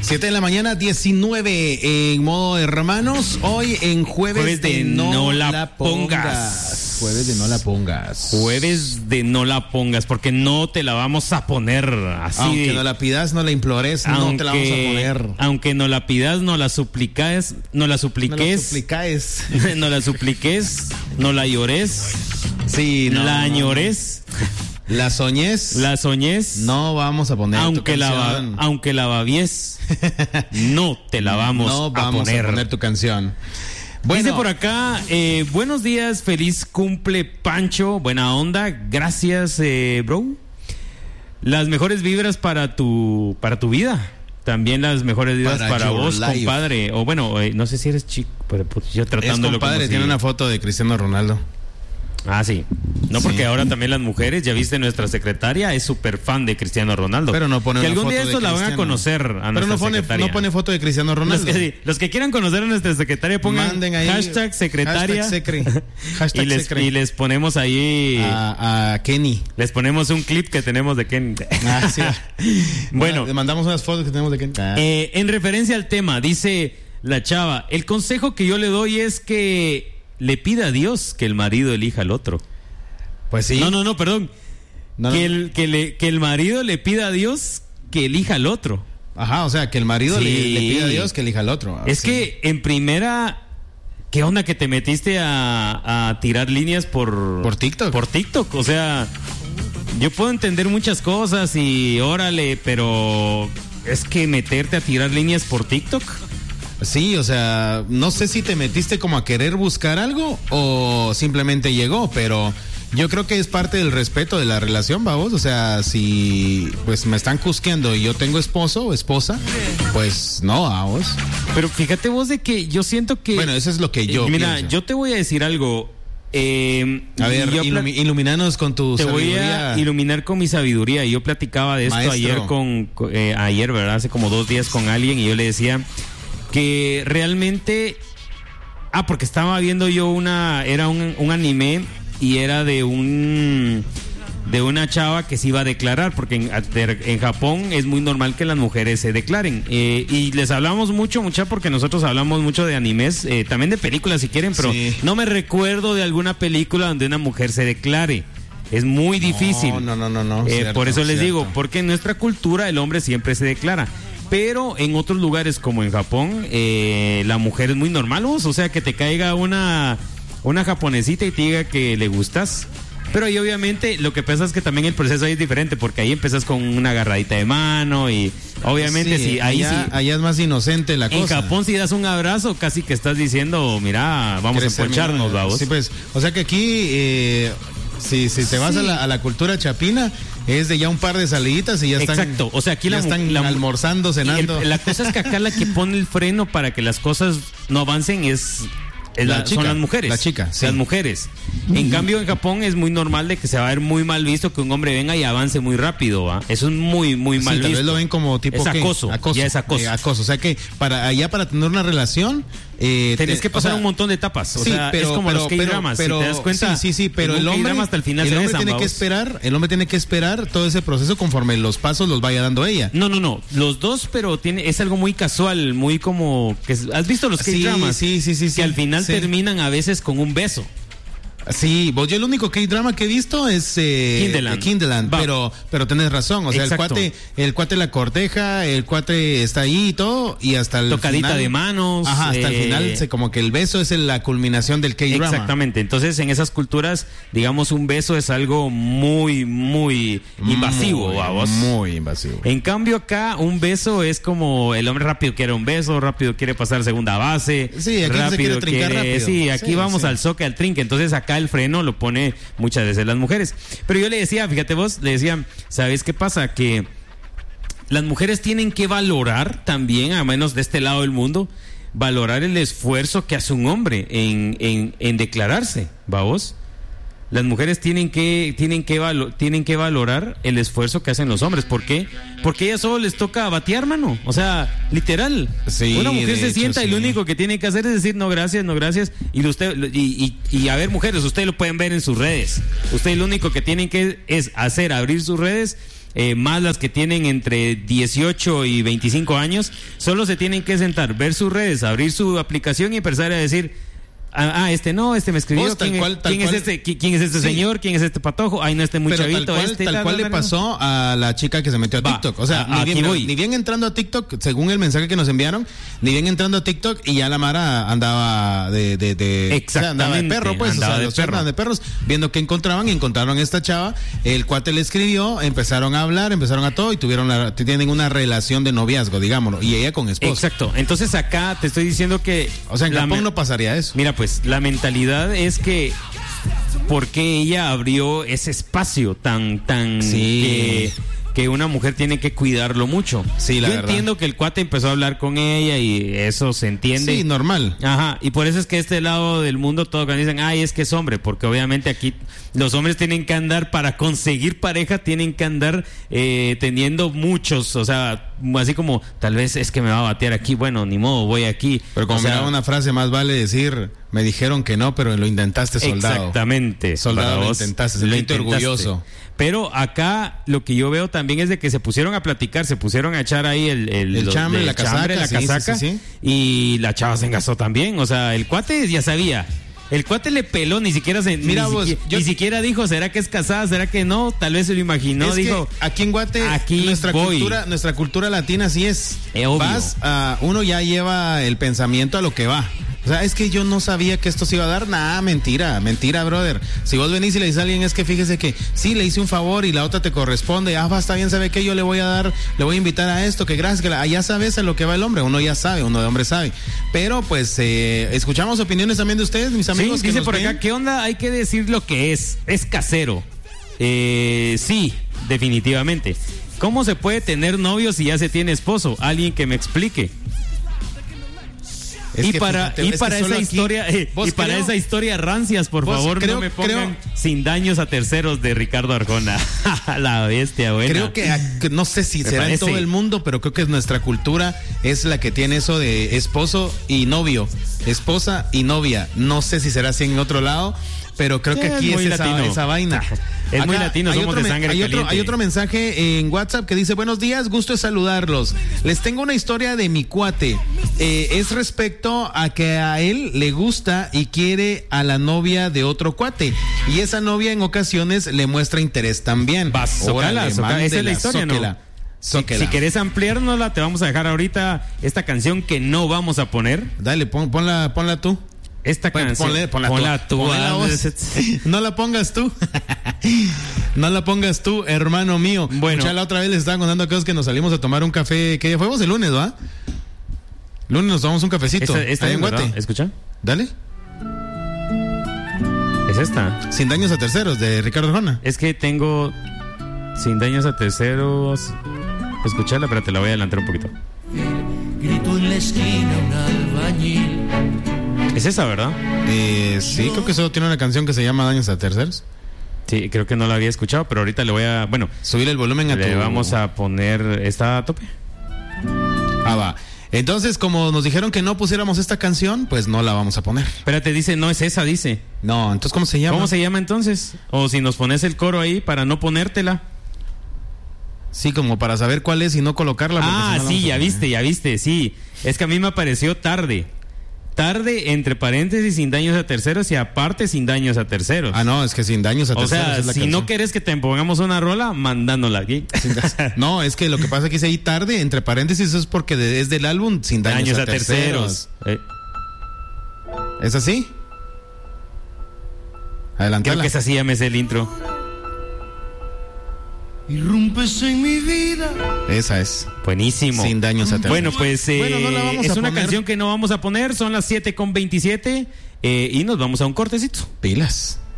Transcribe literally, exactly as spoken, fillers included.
siete de la mañana, diecinueve en modo hermanos. Hoy en jueves, jueves de, de no, no la, la pongas. pongas. Jueves de no la pongas. Jueves de no la pongas, porque no te la vamos a poner así. Aunque no la pidas, no la implores, aunque, no te la vamos a poner. Aunque no la pidas, no la supliques, no la supliques. No la supliques. no la supliques, no la llores. Sí, no. La no, añores. La soñés. La soñés. No vamos a poner aunque tu la canción. Aunque la babies, no te la vamos, no vamos a poner. a poner tu canción. Bueno. Dice por acá, eh, buenos días, feliz cumple Pancho, buena onda, gracias eh, bro. Las mejores vibras para tu para tu vida. También las mejores vibras para, para vos, life. Compadre. O bueno, eh, no sé si eres chico, pero pues yo tratándolo. Es compadre, como tiene si... una foto de Cristiano Ronaldo. Ah, sí. No, porque sí. ahora también las mujeres, ya viste, nuestra secretaria es súper fan de Cristiano Ronaldo. Pero no pone que una algún foto día estos la van a conocer a Pero nuestra no pone, secretaria. no pone foto de Cristiano Ronaldo. Los que, los que quieran conocer a nuestra secretaria pongan Manden ahí, hashtag secretaria hashtag secre, hashtag y, les, secre. y les ponemos ahí a, a Kenny. Les ponemos un clip que tenemos de Kenny. Ah, sí. Bueno, le mandamos unas fotos que tenemos de Kenny. Ah. Eh, en referencia al tema, dice la chava, el consejo que yo le doy es que le pida a Dios que el marido elija al otro. Pues sí. No, no, no, perdón. No, que, no. El, que, le, que el marido le pida a Dios que elija al otro. Ajá, o sea, que el marido sí. le, le pida a Dios que elija al otro. Es sí. que en primera, ¿qué onda que te metiste a, a tirar líneas por... Por TikTok? Por TikTok, o sea, yo puedo entender muchas cosas y órale, pero es que meterte a tirar líneas por TikTok... Sí, o sea, no sé si te metiste como a querer buscar algo o simplemente llegó, pero yo creo que es parte del respeto de la relación, vamos. O sea, si pues me están cusqueando y yo tengo esposo o esposa, pues no, vamos. Pero fíjate vos de que yo siento que... Bueno, eso es lo que yo eh, Mira, pienso. yo te voy a decir algo. Eh, a ver, yo ilumi- ilumínanos con tu te sabiduría. Te voy a iluminar con mi sabiduría. Yo platicaba de esto Maestro. ayer con... Eh, ayer, ¿verdad? Hace como dos días con alguien y yo le decía... que realmente, ah, porque estaba viendo yo una, era un, un anime y era de un, de una chava que se iba a declarar, porque en, en Japón es muy normal que las mujeres se declaren, eh, y les hablamos mucho, mucha, porque nosotros hablamos mucho de animes, eh, también de películas si quieren, pero sí. No me recuerdo de alguna película donde una mujer se declare. Es muy difícil. No, no, no, no. Eh, cierto, por eso les cierto. digo, porque en nuestra cultura el hombre siempre se declara. Pero en otros lugares como en Japón, eh, la mujer es muy normal, ¿vos? O sea, que te caiga una, una japonesita y te diga que le gustas. Pero ahí obviamente lo que pasa es que también el proceso ahí es diferente, porque ahí empezas con una agarradita de mano y obviamente sí, si ahí allá, sí, allá es más inocente la en cosa. En Japón si das un abrazo casi que estás diciendo, mira, vamos a emponcharnos, vamos. Sí, pues, o sea que aquí eh, si, si te vas sí. a, la, a la cultura chapina es de ya un par de saliditas y ya están. Exacto, o sea, aquí ya la, están la, almorzando, cenando. El, la cosa es que acá la que pone el freno para que las cosas no avancen es, es la la, chica, son las mujeres. La chica, sí. Las mujeres. En cambio, en Japón es muy normal de que se va a ver muy mal visto que un hombre venga y avance muy rápido, ¿va? Eso es muy, muy sí, mal tal visto. vez lo ven como tipo es acoso, ¿qué? acoso. Ya es acoso. Eh, acoso. O sea que para allá para tener una relación eh, tenés te, que pasar o sea, un montón de etapas. O sí, sea, pero, es como pero, los K-dramas. Si te das cuenta, sí, sí, sí, pero el hombre, hasta el final el se hombre besan, tiene vamos. que esperar, el hombre tiene que esperar todo ese proceso conforme los pasos los vaya dando ella. No, no, no. Los dos, pero tiene es algo muy casual, muy como que has visto los K-dramas, sí, sí, sí, sí, que al final sí. terminan a veces con un beso. Sí, vos yo el único K-drama que he visto es eh, Kinderland, Kinderland pero pero tenés razón, o sea, exacto. el cuate el cuate la corteja, el cuate está ahí y todo y hasta el tocadita final, de manos, ajá, hasta eh, el final se, como que el beso es la culminación del K-drama. Exactamente. Entonces, en esas culturas, digamos, un beso es algo muy muy invasivo, muy, vamos. Muy invasivo. En cambio acá un beso es como el hombre rápido quiere un beso, rápido quiere pasar segunda base, sí, aquí rápido se quiere trincar quiere, rápido. sí, aquí sí, vamos sí. al soque, al trinque. Entonces acá el freno lo pone muchas veces las mujeres. Pero yo le decía, fíjate vos, le decía, ¿sabes qué pasa? Que las mujeres tienen que valorar también, a menos de este lado del mundo, valorar el esfuerzo que hace un hombre en, en, en declararse, ¿va vos? Las mujeres tienen que tienen que valo, tienen que valorar el esfuerzo que hacen los hombres. ¿Por qué? Porque a ellas solo les toca batear, mano. O sea, literal. Sí, una mujer se hecho, sienta sí. y lo único que tiene que hacer es decir no gracias, no gracias. Y usted y, y, y a ver, mujeres, ustedes lo pueden ver en sus redes. Ustedes lo único que tienen que es hacer abrir sus redes eh, más las que tienen entre dieciocho y veinticinco años, solo se tienen que sentar, ver sus redes, abrir su aplicación y empezar a decir: Ah, ah, este no, este me escribió. Vos, tal ¿Quién, cual, tal ¿quién cual. es este, qui- quién es este Sí. señor? ¿Quién es este patojo? Ay, no, este muy Pero chavito. tal cual, este, tal la, cual la, le la, pasó a la chica que se metió a Va, TikTok. O sea, a- ni, aquí bien, voy. ni bien entrando a TikTok, según el mensaje que nos enviaron, ni bien entrando a TikTok y ya la Mara andaba de, de, de, Exactamente, o sea, andaba de perro, pues, andaba o sea, de los perro. andaban de perros, viendo que encontraban y encontraron a esta chava. El cuate le escribió, empezaron a hablar, empezaron a todo y tuvieron la, tienen una relación de noviazgo, digámoslo, y ella con esposo. Exacto. Entonces acá te estoy diciendo que. O sea, en la Japón me- no pasaría eso. Mira, pues, la mentalidad es que. ¿Por qué ella abrió ese espacio tan, tan Sí. que, que una mujer tiene que cuidarlo mucho? Sí, la Yo verdad. entiendo que el cuate empezó a hablar con ella y eso se entiende. Sí, normal. Ajá, y por eso es que este lado del mundo todos dicen, ay, es que es hombre, porque obviamente aquí los hombres tienen que andar, para conseguir pareja, tienen que andar eh, teniendo muchos, o sea, así como, tal vez es que me va a batear aquí, bueno, ni modo, voy aquí. Pero como O sea, miraba una frase, más vale decir, me dijeron que no, pero lo intentaste, soldado. Exactamente. Soldado, Para lo vos, intentaste, lo sentiste intentaste. orgulloso. Pero acá lo que yo veo también es de que se pusieron a platicar, se pusieron a echar ahí el, el, El los- chambre, el la casaca, la sí, sí, casaca, sí, sí. y la chava se engasó también. O sea, el cuate ya sabía. El cuate le peló, ni siquiera se, Mira ni, vos, siquiera, yo- ni siquiera dijo, ¿será que es casada? ¿Será que no? Tal vez se lo imaginó, Es dijo. que aquí en Guate, aquí nuestra voy. cultura, nuestra cultura latina así es. Eh, obvio. Vas a, uno ya lleva el pensamiento a lo que va. O sea, es que yo no sabía que esto se iba a dar. Nah, mentira, mentira, brother. Si vos venís y le dices a alguien, es que fíjese que sí, le hice un favor y la otra te corresponde. Ah, va, está bien, sabe que yo le voy a dar, le voy a invitar a esto, que gracias, que la, ah, ya sabes a lo que va el hombre. Uno ya sabe, uno de hombre sabe. Pero pues, eh, escuchamos opiniones también de ustedes, mis amigos. Sí, que dice nos por ven. acá, ¿qué onda? Hay que decir lo que es. Es casero. Eh, sí, definitivamente. ¿Cómo se puede tener novio si ya se tiene esposo? Alguien que me explique. Es y que para, fíjate, y es que para solo esa aquí- historia, eh, vos y para creo- esa historia rancias, por vos favor, creo- no me pongan creo- sin daños a terceros de Ricardo Arjona. La bestia, buena. Creo que, a- que no sé si Me será parece. en todo el mundo, pero creo que nuestra cultura es la que tiene eso de esposo y novio, esposa y novia. No sé si será así en otro lado, pero creo Sí, que aquí es es, muy esa, latino. esa vaina. Es muy latino, hay somos otro de men- sangre hay otro, caliente. hay otro mensaje en WhatsApp que dice: buenos días, gusto de saludarlos. Les tengo una historia de mi cuate. Eh, es respecto a que a él le gusta y quiere a la novia de otro cuate. Y esa novia en ocasiones le muestra interés también. Vas, sócala, Órale, sócala. Esa es la mándela, historia, ¿no? sóquela, Si, sóquela. si querés ampliárnosla, te vamos a dejar ahorita esta canción que no vamos a poner. Dale, pon- ponla, ponla tú. Esta Pon- canción. ponle- ponla, ponla tú. tú. Ponle la ah, voz. No la pongas tú. No la pongas tú, hermano mío. Bueno. Ya la otra vez les estaba contando a cosas que nos salimos a tomar un café. ¿Qué día fuimos? El lunes, ¿va? Lunes nos tomamos un cafecito. Esta, esta ahí es, en Guate. ¿verdad? ¿Escucha? Dale. Es esta. Sin daños a terceros, de Ricardo Arjona. Es que tengo sin daños a terceros. Escucharla, pero te la voy a adelantar un poquito. Grito en la esquina un albañil. Es esa, ¿verdad? Eh, sí, creo que solo tiene una canción que se llama Daños a terceros. Sí, creo que no la había escuchado, pero ahorita le voy a. Bueno, Subir el volumen a le tu... vamos a poner. ¿Está a tope? Ah, va. Entonces, como nos dijeron que no pusiéramos esta canción, pues no la vamos a poner. Espérate, dice, no es esa, dice. No, entonces, ¿cómo se llama? ¿Cómo se llama entonces? O si nos pones el coro ahí para no ponértela. Sí, como para saber cuál es y no colocarla. porque Ah, si no la sí, vamos a ya poner. viste, ya viste, sí. Es que a mí me apareció tarde. Tarde, entre paréntesis, sin daños a terceros y aparte sin daños a terceros. Ah, no, es que sin daños a o terceros. sea, es la si canción. no querés que te pongamos una rola, mandándola aquí. No, es que lo que pasa es que dice ahí tarde, entre paréntesis, es porque de- es del álbum Sin Daños, Daños a, a terceros. terceros. Eh, ¿Es así? Adelantala. creo que es así, ya me sé el intro. Irrumpes en mi vida. Esa es. Buenísimo. Sin daños a terceros. Bueno, pues eh, Bueno, no la vamos es a una poner. canción que no vamos a poner. Son las siete con veintisiete eh, y nos vamos a un cortecito. Pilas.